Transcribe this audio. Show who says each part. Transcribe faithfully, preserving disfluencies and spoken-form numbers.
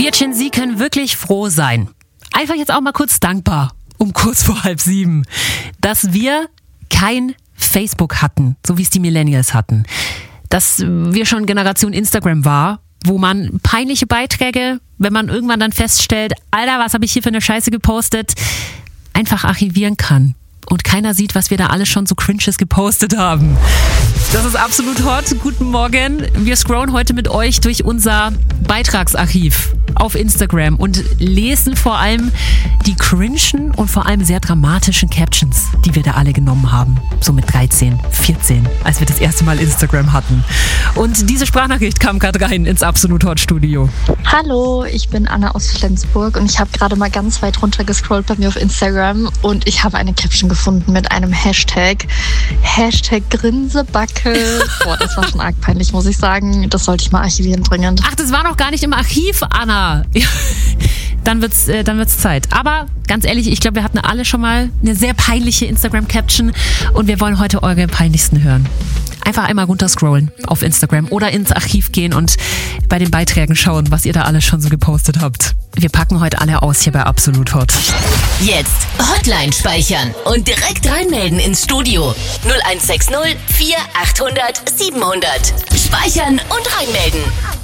Speaker 1: Wir Gen Z können wirklich froh sein. Einfach jetzt auch mal kurz dankbar, um kurz vor halb sieben, dass wir kein Facebook hatten, so wie es die Millennials hatten. Dass wir schon Generation Instagram war, wo man peinliche Beiträge, wenn man irgendwann dann feststellt, Alter, was habe ich hier für eine Scheiße gepostet, einfach archivieren kann. Und keiner sieht, was wir da alles schon so Cringes gepostet haben. Das ist absolut hot. Guten Morgen. Wir scrollen heute mit euch durch unser Beitragsarchiv auf Instagram und lesen vor allem die cringen und vor allem sehr dramatischen Captions, die wir da alle genommen haben. So mit dreizehn, vierzehn, als wir das erste Mal Instagram hatten. Und diese Sprachnachricht kam gerade rein ins Absolut Hot Studio.
Speaker 2: Hallo, ich bin Anna aus Flensburg und ich habe gerade mal ganz weit runter gescrollt bei mir auf Instagram und ich habe eine Caption gefunden mit einem Hashtag. Hashtag Grinsebacke. Boah, das war schon arg peinlich, muss ich sagen. Das sollte ich mal archivieren dringend.
Speaker 1: Ach, das war noch gar nicht im Archiv, Anna. Dann wird's, äh, dann wird's Zeit. Aber ganz ehrlich, ich glaube, wir hatten alle schon mal eine sehr peinliche Instagram-Caption und wir wollen heute eure peinlichsten hören. Einfach einmal runterscrollen auf Instagram oder ins Archiv gehen und bei den Beiträgen schauen, was ihr da alles schon so gepostet habt. Wir packen heute alle aus hier bei Absolut Hot.
Speaker 3: Jetzt Hotline speichern und direkt reinmelden ins Studio. null eins sechs null vier achthundert siebenhundert. Speichern und reinmelden.